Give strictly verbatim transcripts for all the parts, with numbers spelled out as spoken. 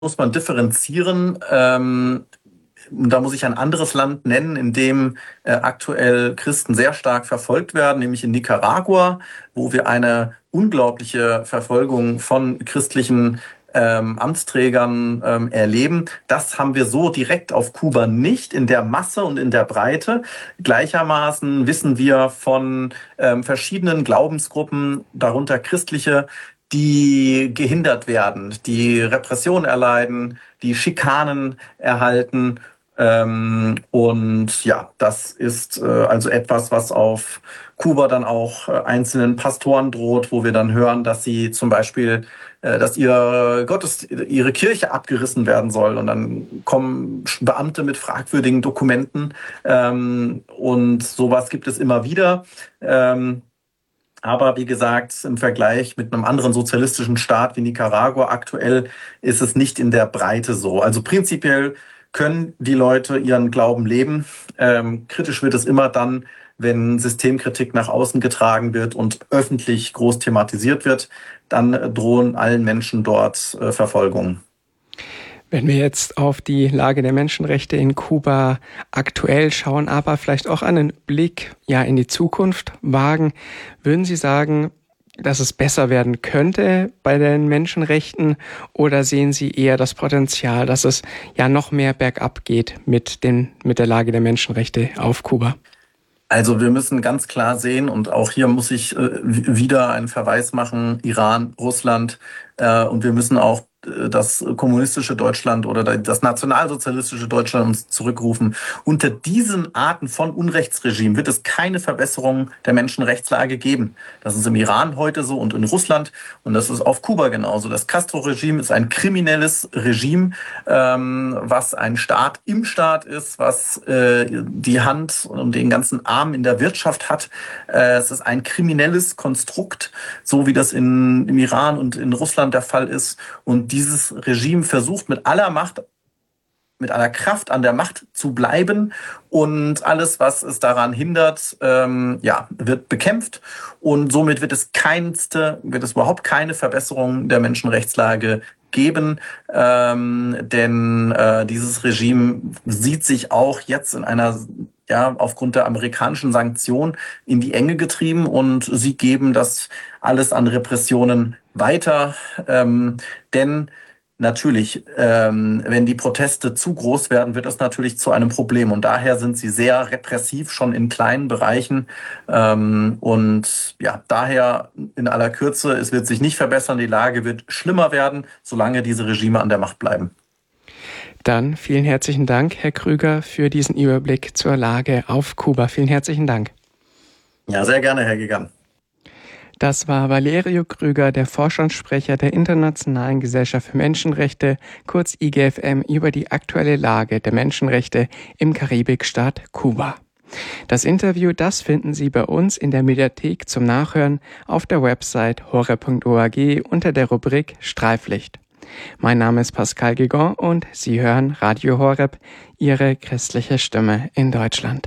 muss man differenzieren. Ähm, da muss ich ein anderes Land nennen, in dem äh, aktuell Christen sehr stark verfolgt werden, nämlich in Nicaragua, wo wir eine unglaubliche Verfolgung von christlichen ähm, Amtsträgern ähm, erleben. Das haben wir so direkt auf Kuba nicht in der Masse und in der Breite. Gleichermaßen wissen wir von ähm, verschiedenen Glaubensgruppen, darunter christliche, die gehindert werden, die Repression erleiden, die Schikanen erhalten. Ähm, und ja, das ist äh, also etwas, was auf Kuba dann auch äh, einzelnen Pastoren droht, wo wir dann hören, dass sie zum Beispiel, äh, dass ihr Gottes, ihre Kirche abgerissen werden soll. Und dann kommen Beamte mit fragwürdigen Dokumenten. Ähm, und sowas gibt es immer wieder. Ähm, Aber wie gesagt, im Vergleich mit einem anderen sozialistischen Staat wie Nicaragua aktuell ist es nicht in der Breite so. Also prinzipiell können die Leute ihren Glauben leben. Ähm, kritisch wird es immer dann, wenn Systemkritik nach außen getragen wird und öffentlich groß thematisiert wird. Dann drohen allen Menschen dort äh, Verfolgung. Wenn wir jetzt auf die Lage der Menschenrechte in Kuba aktuell schauen, aber vielleicht auch einen Blick ja in die Zukunft wagen, würden Sie sagen, dass es besser werden könnte bei den Menschenrechten, oder sehen Sie eher das Potenzial, dass es ja noch mehr bergab geht mit den, mit der Lage der Menschenrechte auf Kuba? Also wir müssen ganz klar sehen, und auch hier muss ich äh, wieder einen Verweis machen, Iran, Russland, äh, und wir müssen auch das kommunistische Deutschland oder das nationalsozialistische Deutschland uns zurückrufen. Unter diesen Arten von Unrechtsregime wird es keine Verbesserung der Menschenrechtslage geben. Das ist im Iran heute so und in Russland, und das ist auf Kuba genauso. Das Castro-Regime ist ein kriminelles Regime, ähm, was ein Staat im Staat ist, was äh, die Hand und den ganzen Arm in der Wirtschaft hat. Äh, es ist ein kriminelles Konstrukt, so wie das in, im Iran und in Russland der Fall ist. Und dieses Regime versucht mit aller Macht, mit aller Kraft an der Macht zu bleiben, und alles, was es daran hindert, ähm, ja, wird bekämpft, und somit wird es keinste, wird es überhaupt keine Verbesserung der Menschenrechtslage geben, ähm, denn äh, dieses Regime sieht sich auch jetzt in einer, ja, aufgrund der amerikanischen Sanktionen in die Enge getrieben, und sie geben das alles an Repressionen weiter, ähm, denn natürlich, ähm, wenn die Proteste zu groß werden, wird es natürlich zu einem Problem. Und daher sind sie sehr repressiv, schon in kleinen Bereichen. Ähm, und ja, daher in aller Kürze, es wird sich nicht verbessern, die Lage wird schlimmer werden, solange diese Regime an der Macht bleiben. Dann vielen herzlichen Dank, Herr Krüger, für diesen Überblick zur Lage auf Kuba. Vielen herzlichen Dank. Ja, sehr gerne, Herr Gigant. Das war Valerio Krüger, der Vorstandssprecher der Internationalen Gesellschaft für Menschenrechte, kurz I G F M, über die aktuelle Lage der Menschenrechte im Karibikstaat Kuba. Das Interview, das finden Sie bei uns in der Mediathek zum Nachhören auf der Website horeb punkt org unter der Rubrik Streiflicht. Mein Name ist Pascal Guégan und Sie hören Radio Horeb, Ihre christliche Stimme in Deutschland.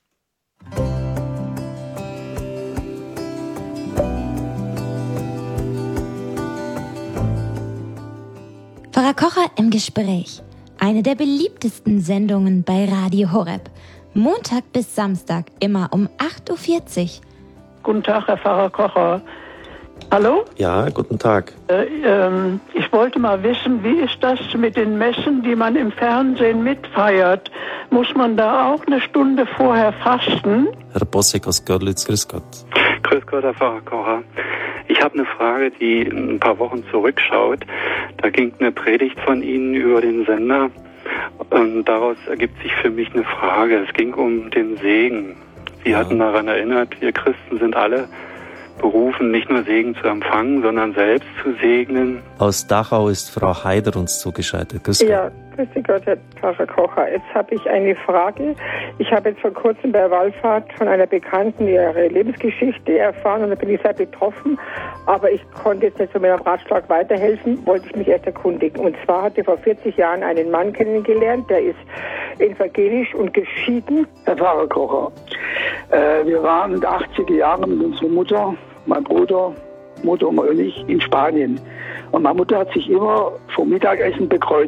Pfarrer Kocher im Gespräch. Eine der beliebtesten Sendungen bei Radio Horeb. Montag bis Samstag, immer um acht Uhr vierzig. Guten Tag, Herr Pfarrer Kocher. Hallo? Ja, guten Tag. Äh, ähm, ich wollte mal wissen, wie ist das mit den Messen, die man im Fernsehen mitfeiert? Muss man da auch eine Stunde vorher fasten? Herr Bossek aus Görlitz, grüß Gott. Grüß Gott, Herr Pfarrer Kocher. Ich habe eine Frage, die ein paar Wochen zurückschaut. Da ging eine Predigt von Ihnen über den Sender, und daraus ergibt sich für mich eine Frage. Es ging um den Segen. Sie ja. hatten daran erinnert, wir Christen sind alle berufen, nicht nur Segen zu empfangen, sondern selbst zu segnen. Aus Dachau ist Frau Heider uns zugeschaltet. Grüß Gott. Ja, grüß Gott, Herr Pfarrer Kocher. Jetzt habe ich eine Frage. Ich habe jetzt vor kurzem bei der Wallfahrt von einer Bekannten ihre Lebensgeschichte erfahren, und da bin ich sehr betroffen. Aber ich konnte jetzt nicht so mit einem Ratschlag weiterhelfen, wollte ich mich erst erkundigen. Und zwar hatte ich vor vierzig Jahren einen Mann kennengelernt, der ist evangelisch und geschieden. Herr Pfarrer Kocher, äh, wir waren in den achtziger Jahren mit unserer Mutter, mein Bruder, Mutter und ich in Spanien. Und meine Mutter hat sich immer vom Mittagessen bekreuzt.